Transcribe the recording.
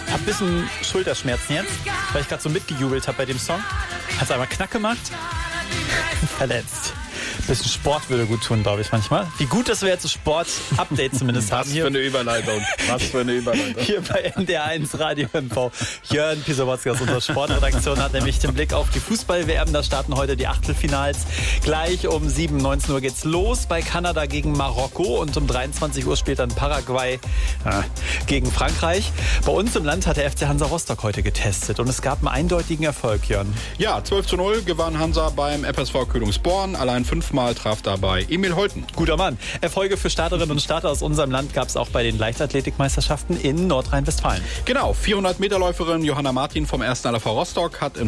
Hab ein bisschen Schulterschmerzen jetzt, weil ich gerade so mitgejubelt habe bei dem Song. Hat's einmal Knack gemacht. Verletzt. Bisschen Sport würde gut tun, glaube ich, manchmal. Wie gut, dass wir jetzt ein Sport-Update zumindest haben. Was für eine Überleitung. Hier bei NDR1 Radio MV. Jörn Pisowotzki aus unserer Sportredaktion hat nämlich den Blick auf die Fußball-WM. Da starten heute die Achtelfinals. Gleich um 19 Uhr geht's los bei Kanada gegen Marokko. Und um 23 Uhr spielt dann Paraguay gegen Frankreich. Bei uns im Land hat der FC Hansa Rostock heute getestet. Und es gab einen eindeutigen Erfolg, Jörn. Ja, 12:0 gewann Hansa beim FSV Königsborn. Allein 5-mal traf dabei Emil Holten. Guter Mann. Erfolge für Starterinnen und Starter aus unserem Land gab es auch bei den Leichtathletikmeisterschaften in Nordrhein-Westfalen. Genau, 400-Meter-Läuferin Johanna Martin vom 1. LV Rostock hat in